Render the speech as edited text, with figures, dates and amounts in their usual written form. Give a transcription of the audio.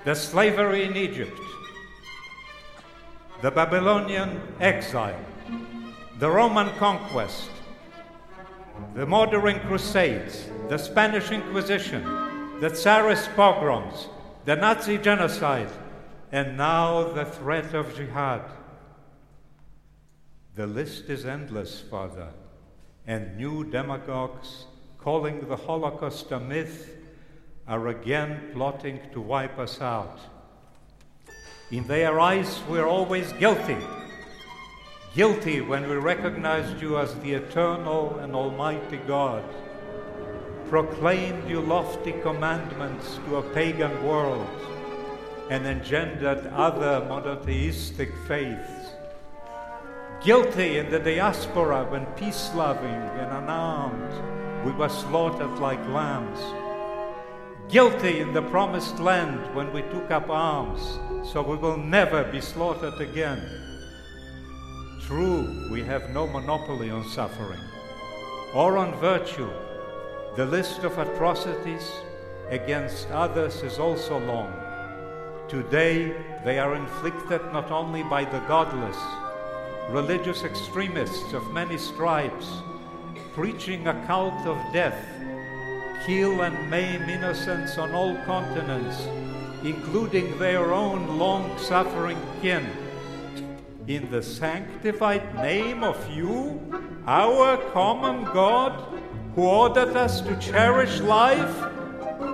the slavery in Egypt, the Babylonian exile, the Roman conquest, the Modern Crusades, the Spanish Inquisition, the Tsarist pogroms, the Nazi genocide, and now the threat of jihad. The list is endless, Father, and new demagogues calling the Holocaust a myth are again plotting to wipe us out. In their eyes, we're always guilty. Guilty when we recognized you as the eternal and almighty God, proclaimed your lofty commandments to a pagan world, and engendered other monotheistic faiths. Guilty in the diaspora when peace-loving and unarmed we were slaughtered like lambs. Guilty in the promised land when we took up arms, so we will never be slaughtered again. True, we have no monopoly on suffering or on virtue. The list of atrocities against others is also long. Today, they are inflicted not only by the godless, religious extremists of many stripes, preaching a cult of death, kill and maim innocents on all continents, including their own long-suffering kin. In the sanctified name of you, our common God, who ordered us to cherish life